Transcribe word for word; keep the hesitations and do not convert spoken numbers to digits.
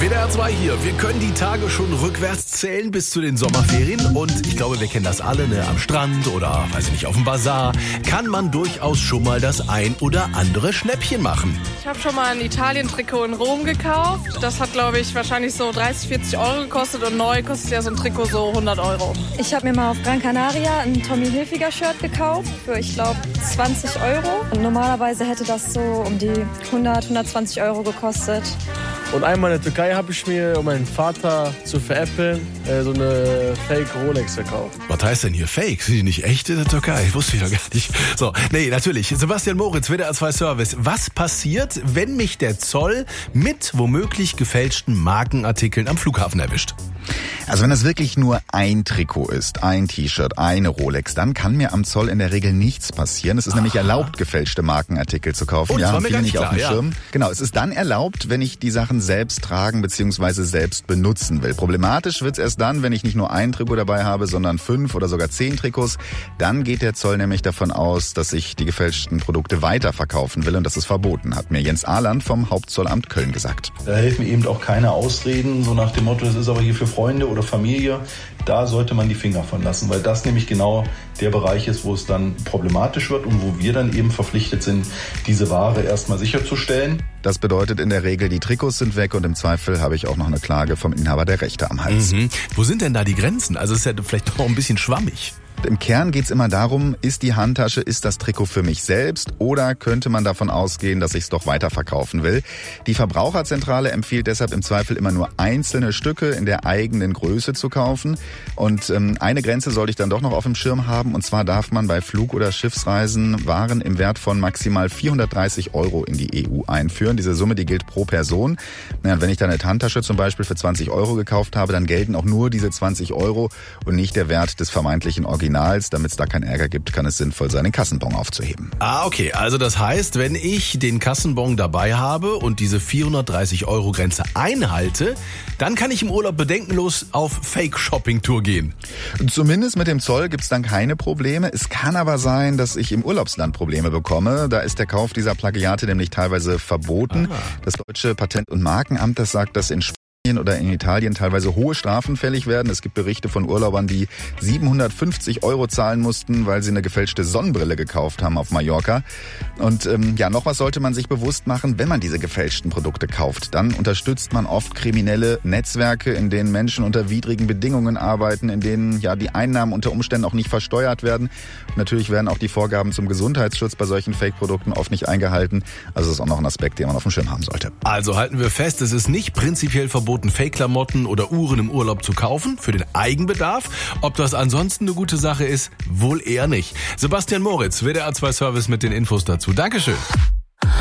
W D R zwei hier. Wir können die Tage schon rückwärts zählen bis zu den Sommerferien. Und ich glaube, wir kennen das alle, ne? Am Strand oder, weiß ich nicht, auf dem Bazar kann man durchaus schon mal das ein oder andere Schnäppchen machen. Ich habe schon mal ein Italien-Trikot in Rom gekauft. Das hat, glaube ich, wahrscheinlich so dreißig, vierzig Euro gekostet. Und neu kostet ja so ein Trikot so hundert Euro. Ich habe mir mal auf Gran Canaria ein Tommy Hilfiger Shirt gekauft für, ich glaube, zwanzig Euro. Und normalerweise hätte das so um die hundert, hundertzwanzig Euro gekostet. Und einmal in der Türkei habe ich mir, um meinen Vater zu veräppeln, so eine Fake Rolex gekauft. Was heißt denn hier Fake? Sind die nicht echt in der Türkei? Ich wusste ich doch gar nicht. So, nee, natürlich. Sebastian Moritz, W D R zwei Service. Was passiert, wenn mich der Zoll mit womöglich gefälschten Markenartikeln am Flughafen erwischt? Also wenn das wirklich nur ein Trikot ist, ein T-Shirt, eine Rolex, dann kann mir am Zoll in der Regel nichts passieren. Es ist Aha. nämlich erlaubt, gefälschte Markenartikel zu kaufen. Oh, das ja, war mir viele gar nicht nicht klar, auf dem ja. Schirm. Genau, es ist dann erlaubt, wenn ich die Sachen selbst tragen bzw. selbst benutzen will. Problematisch wird's erst dann, wenn ich nicht nur ein Trikot dabei habe, sondern fünf oder sogar zehn Trikots. Dann geht der Zoll nämlich davon aus, dass ich die gefälschten Produkte weiterverkaufen will und das ist verboten, hat mir Jens Ahland vom Hauptzollamt Köln gesagt. Da helfen eben auch keine Ausreden, so nach dem Motto, das ist aber hier für Freunde oder Familie. Da sollte man die Finger von lassen, weil das nämlich genau der Bereich ist, wo es dann problematisch wird und wo wir dann eben verpflichtet sind, diese Ware erstmal sicherzustellen. Das bedeutet in der Regel, die Trikots sind weg und im Zweifel habe ich auch noch eine Klage vom Inhaber der Rechte am Hals. Mhm. Wo sind denn da die Grenzen? Also ist ja vielleicht doch ein bisschen schwammig. Im Kern geht's immer darum, ist die Handtasche, ist das Trikot für mich selbst oder könnte man davon ausgehen, dass ich es doch weiterverkaufen will. Die Verbraucherzentrale empfiehlt deshalb im Zweifel immer nur einzelne Stücke in der eigenen Größe zu kaufen. Und ähm, eine Grenze sollte ich dann doch noch auf dem Schirm haben. Und zwar darf man bei Flug- oder Schiffsreisen Waren im Wert von maximal vierhundertdreißig Euro in die E U einführen. Diese Summe, die gilt pro Person. Ja, wenn ich dann eine Handtasche zum Beispiel für zwanzig Euro gekauft habe, dann gelten auch nur diese zwanzig Euro und nicht der Wert des vermeintlichen Originals. Damit es da keinen Ärger gibt, kann es sinnvoll sein, den Kassenbon aufzuheben. Ah, okay. Also das heißt, wenn ich den Kassenbon dabei habe und diese vierhundertdreißig Euro Grenze einhalte, dann kann ich im Urlaub bedenkenlos auf Fake-Shopping-Tour gehen. Zumindest mit dem Zoll gibt's dann keine Probleme. Es kann aber sein, dass ich im Urlaubsland Probleme bekomme. Da ist der Kauf dieser Plagiate nämlich teilweise verboten. Aha. Das deutsche Patent- und Markenamt, das sagt, dass in oder in Italien teilweise hohe Strafen fällig werden. Es gibt Berichte von Urlaubern, die siebenhundertfünfzig Euro zahlen mussten, weil sie eine gefälschte Sonnenbrille gekauft haben auf Mallorca. Und ähm, ja, noch was sollte man sich bewusst machen, wenn man diese gefälschten Produkte kauft. Dann unterstützt man oft kriminelle Netzwerke, in denen Menschen unter widrigen Bedingungen arbeiten, in denen ja die Einnahmen unter Umständen auch nicht versteuert werden. Und natürlich werden auch die Vorgaben zum Gesundheitsschutz bei solchen Fake-Produkten oft nicht eingehalten. Also das ist auch noch ein Aspekt, den man auf dem Schirm haben sollte. Also halten wir fest, es ist nicht prinzipiell verboten, Fake-Klamotten oder Uhren im Urlaub zu kaufen, für den Eigenbedarf. Ob das ansonsten eine gute Sache ist, wohl eher nicht. Sebastian Moritz, W D R zwei Service mit den Infos dazu. Dankeschön.